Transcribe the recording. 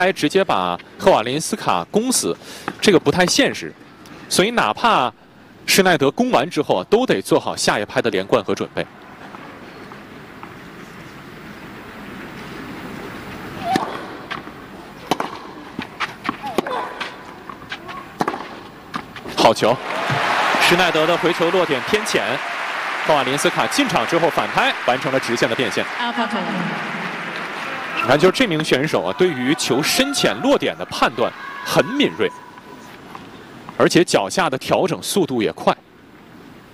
直接把赫瓦林斯卡攻死，这个不太现实。所以哪怕施耐德攻完之后，都得做好下一拍的连贯和准备。好球，施耐德的回球落点偏浅，赫瓦林斯卡进场之后反拍，完成了直线的变现。你看，就是这名选手啊，对于球深浅落点的判断很敏锐，而且脚下的调整速度也快。